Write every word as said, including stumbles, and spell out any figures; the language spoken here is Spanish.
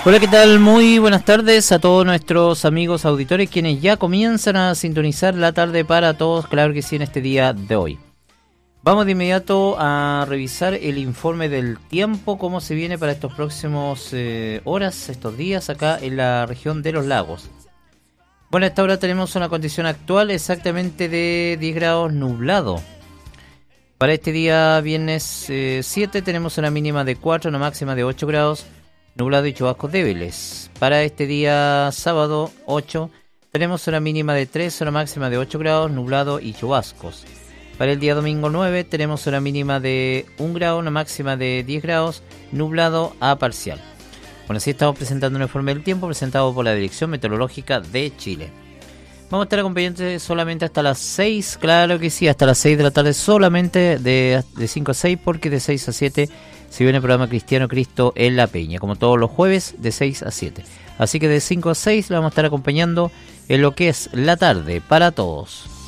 Hola, ¿qué tal? Muy buenas tardes a todos nuestros amigos auditores quienes ya comienzan a sintonizar la tarde para todos, claro que sí, en este día de hoy. Vamos de inmediato a revisar el informe del tiempo, cómo se viene para estos próximos eh, horas, estos días acá en la región de los lagos. Bueno, a esta hora tenemos una condición actual exactamente de diez grados nublado. Para este día viernes eh, siete tenemos una mínima de cuatro, una máxima de ocho grados, nublado y chubascos débiles. Para este día sábado ocho tenemos una mínima de tres, una máxima de ocho grados, nublado y chubascos. Para el día domingo nueve tenemos una mínima de un grado, una máxima de diez grados, nublado a parcial. Bueno, así estamos presentando un informe del tiempo presentado por la Dirección Meteorológica de Chile. Vamos a estar acompañantes solamente hasta las seis, claro que sí, hasta las seis de la tarde solamente de, de cinco a seis, porque de seis a siete se viene el programa Cristiano Cristo en la Peña, como todos los jueves de seis a siete. Así que de cinco a seis le vamos a estar acompañando en lo que es la tarde para todos.